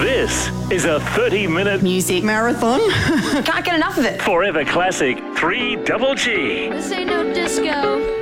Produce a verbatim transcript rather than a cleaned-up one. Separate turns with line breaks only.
This is a thirty-minute
music marathon.
Can't get enough of it.
Forever Classic three Double G.
This ain't no disco.